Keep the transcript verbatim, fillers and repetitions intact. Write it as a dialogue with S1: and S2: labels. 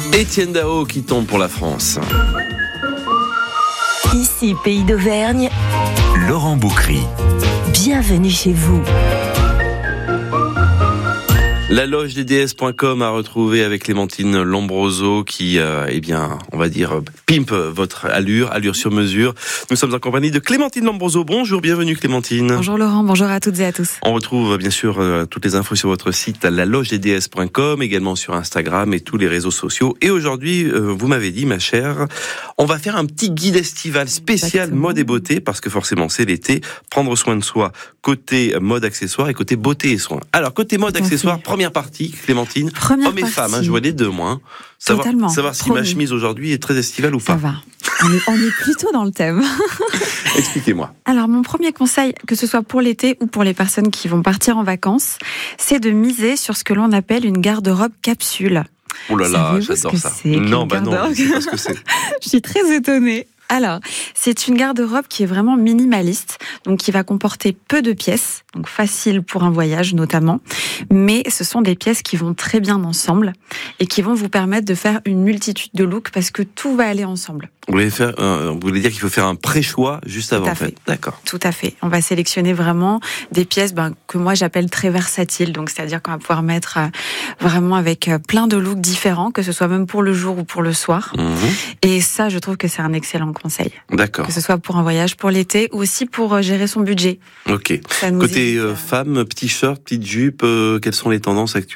S1: Étienne Dao qui tombe pour la France.
S2: Ici, Pays d'Auvergne,
S3: Laurent Boucry.
S2: Bienvenue chez vous.
S1: La loge des D S point com a retrouvé avec Clémentine Lombroso qui, euh, eh bien, on va dire, pimpe votre allure, allure sur mesure. Nous sommes en compagnie de Clémentine Lombroso. Bonjour, bienvenue Clémentine.
S4: Bonjour Laurent, bonjour à toutes et à tous.
S1: On retrouve bien sûr euh, toutes les infos sur votre site la loge des D S point com, également sur Instagram et tous les réseaux sociaux. Et aujourd'hui, euh, vous m'avez dit, ma chère, on va faire un petit guide estival spécial Exactement. Mode et beauté, parce que forcément c'est l'été, prendre soin de soi, côté mode accessoire et côté beauté et soins. Alors, côté mode accessoire, première partie, Clémentine,
S4: première
S1: hommes et
S4: partie.
S1: femmes, hein, je vois les deux, moi. Hein. Savoir,
S4: Totalement.
S1: savoir si
S4: Promis.
S1: ma chemise aujourd'hui est très estivale ou pas.
S4: Ça va. On est, on est plutôt dans le thème.
S1: Expliquez-moi.
S4: Alors, mon premier conseil, que ce soit pour l'été ou pour les personnes qui vont partir en vacances, c'est de miser sur ce que l'on appelle une garde-robe capsule.
S1: Oh là là,
S4: Savez-vous
S1: j'adore
S4: ce que
S1: ça.
S4: c'est
S1: Non,
S4: qu'une
S1: bah non,
S4: garde-robe
S1: je sais pas ce que c'est.
S4: Je suis très étonnée. Alors, c'est une garde-robe qui est vraiment minimaliste, donc qui va comporter peu de pièces, donc facile pour un voyage notamment, mais ce sont des pièces qui vont très bien ensemble et qui vont vous permettre de faire une multitude de looks parce que tout va aller ensemble.
S1: Vous voulez, faire, euh, vous voulez dire qu'il faut faire un pré-choix juste avant,
S4: Tout à
S1: en fait.
S4: fait.
S1: D'accord.
S4: Tout à fait. On va sélectionner vraiment des pièces ben, que moi j'appelle très versatiles, donc c'est-à-dire qu'on va pouvoir mettre euh, vraiment avec euh, plein de looks différents, que ce soit même pour le jour ou pour le soir.
S1: Mmh.
S4: Et ça, je trouve que c'est un excellent conseil.
S1: D'accord.
S4: Que ce soit pour un voyage, pour l'été, ou aussi pour euh, gérer son budget.
S1: Ok.
S4: Ça nous
S1: Côté
S4: évite,
S1: euh,
S4: euh,
S1: femme, petit shirt, petite jupe, euh, quelles sont les tendances actuelles ?